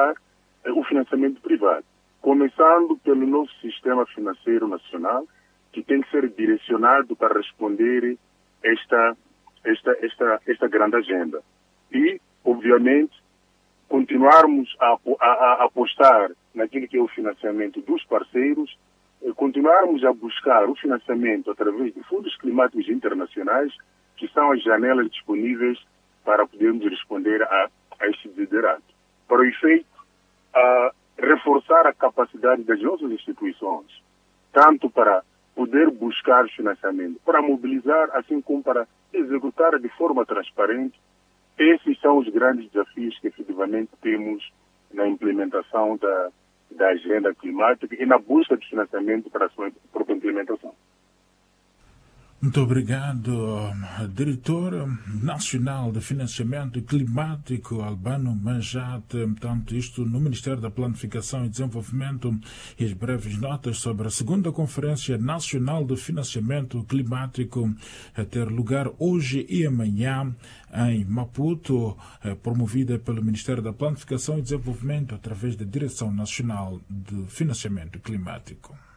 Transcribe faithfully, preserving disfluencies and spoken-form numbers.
o financiamento privado, começando pelo nosso sistema financeiro nacional, que tem que ser direcionado para responder esta, esta, esta, esta grande agenda. E, obviamente, continuarmos a, a, a apostar naquilo que é o financiamento dos parceiros, continuarmos a buscar o financiamento através de fundos climáticos internacionais, que são as janelas disponíveis para podermos responder a, a este desiderato. Para o efeito, a reforçar a capacidade das nossas instituições, tanto para poder buscar financiamento, para mobilizar, assim como para executar de forma transparente. Esses são os grandes desafios que efetivamente temos na implementação da, da agenda climática e na busca de financiamento para a sua própria implementação. Muito obrigado, Diretor Nacional de Financiamento Climático, Albano Manjate. Portanto, isto no Ministério da Planificação e Desenvolvimento, e as breves notas sobre a segunda Conferência Nacional de Financiamento Climático a ter lugar hoje e amanhã em Maputo, promovida pelo Ministério da Planificação e Desenvolvimento através da Direção Nacional de Financiamento Climático.